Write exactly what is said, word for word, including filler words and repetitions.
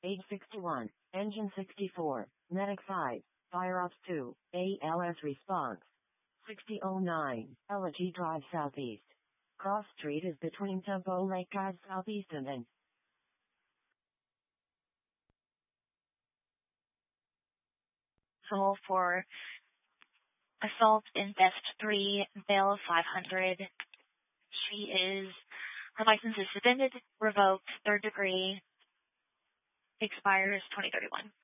Age sixty-one. Engine sixty-four. Medic five. Fire Ops two. A L S response. sixty oh nine. Elegy Drive Southeast. Cross Street is between Tempo Lake Drive Southeast and N. So for assault in Best three, bail five hundred. She is, her license is suspended, revoked, third degree, expires twenty thirty-one.